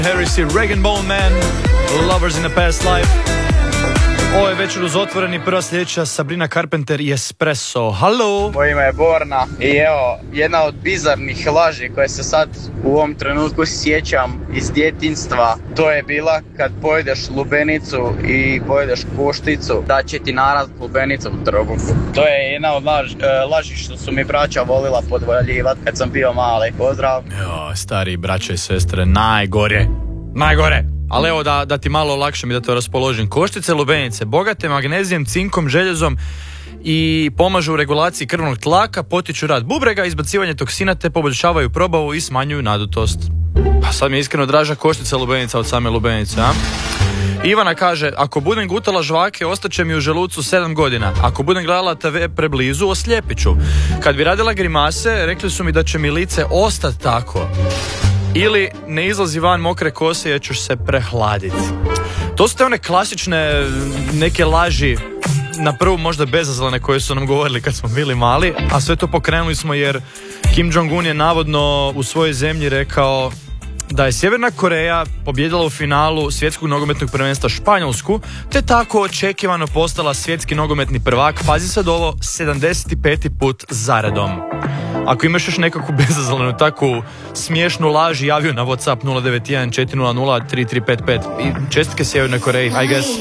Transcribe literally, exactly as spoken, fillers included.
Harris i Rag and Bone Man, Lovers in a Past Life. Ovo je večer uz otvoreni, prva sljedeća Sabrina Carpenter i Espresso. Halo! Moje ime je Borna i evo, jedna od bizarnih laži koje se sad u ovom trenutku sjećam iz djetinjstva, to je bila kad pojedeš lubenicu i pojedeš košticu, da će ti narast lubenica u trbuhu. To je jedna od laž, laži što su mi braća volila podvaljivati kad sam bio mali. Pozdrav! Jo, stari braća i sestre, najgore, najgore! Ali evo da, da ti malo lakše mi da to raspoložim. Koštice lubenice, bogate magnezijem, cinkom, željezom i pomažu u regulaciji krvnog tlaka, potiču rad bubrega, izbacivanje toksina te poboljšavaju probavu i smanjuju nadutost. Pa sad mi je iskreno draža koštica lubenica od same lubenice, a? Ivana kaže, ako budem gutala žvake, ostaće mi u želucu sedam godina. Ako budem gledala te ve preblizu, oslijepit ću. Kad bi radila grimase, rekli su mi da će mi lice ostati tako. Ili ne izlazi van mokre kose jer ćeš se prehladiti. To su te one klasične neke laži, na prvu možda bezazlene, koje su nam govorili kad smo bili mali, a sve to pokrenuli smo jer Kim Jong-un je navodno u svojoj zemlji rekao da je Sjeverna Koreja pobijedila u finalu svjetskog nogometnog prvenstva Španjolsku, te tako očekivano postala svjetski nogometni prvak, pazi sad ovo, sedamdeset peti put zaredom. Ako imaš još nekakvu bezazlenu, takvu smiješnu laž, javio na WhatsApp nula devet jedan četiri nula nula tri tri pet pet i čestitke Sjevernoj Koreji, I guess.